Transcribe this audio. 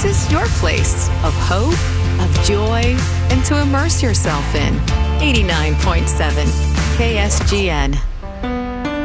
is your place of hope, of joy, and to immerse yourself in. 89.7 KSGN.